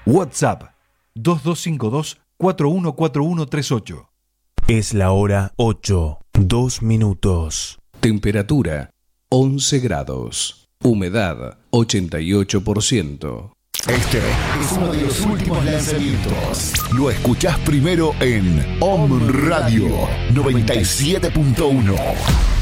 WhatsApp 2252-414138. Es la hora 8, 2 minutos. Temperatura 11 grados. Humedad 88%. Este es uno de los últimos lanzamientos. Lo escuchás primero en Om Radio 97.1.